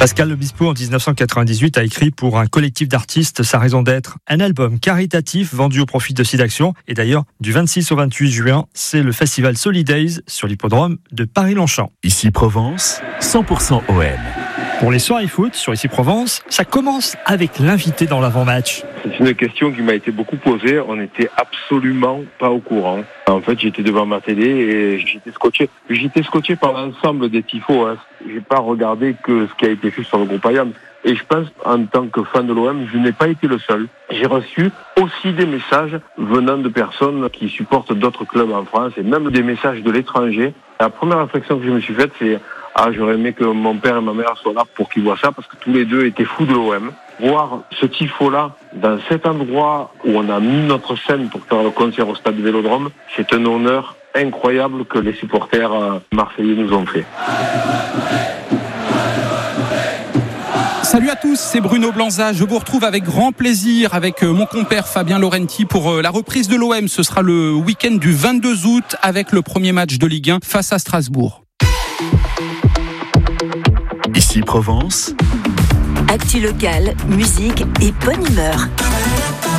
Pascal Obispo, en 1998, a écrit pour un collectif d'artistes sa raison d'être. Un album caritatif vendu au profit de SIDAction. Et d'ailleurs, du 26 au 28 juin, c'est le festival Solidays sur l'hippodrome de Paris-Longchamp. Ici Provence, 100% OM. Pour les soirées foot sur Ici Provence, ça commence avec l'invité dans l'avant-match. C'est une question qui m'a été beaucoup posée. On n'était absolument pas au courant. En fait, j'étais devant ma télé et j'étais scotché. J'étais scotché par l'ensemble des tifos. J'ai pas regardé que ce qui a été fait sur le groupe Ayam. Et je pense, en tant que fan de l'OM, je n'ai pas été le seul. J'ai reçu aussi des messages venant de personnes qui supportent d'autres clubs en France et même des messages de l'étranger. La première réflexion que je me suis faite, c'est j'aurais aimé que mon père et ma mère soient là pour qu'ils voient ça, parce que tous les deux étaient fous de l'OM. Voir ce tifo-là, dans cet endroit où on a mis notre scène pour faire le concert au stade Vélodrome, c'est un honneur incroyable que les supporters marseillais nous ont fait. Salut à tous, c'est Bruno Blanza. Je vous retrouve avec grand plaisir avec mon compère Fabien Laurenti pour la reprise de l'OM. Ce sera le week-end du 22 août avec le premier match de Ligue 1 face à Strasbourg. Ici Provence. Actu locale, musique et bonne humeur.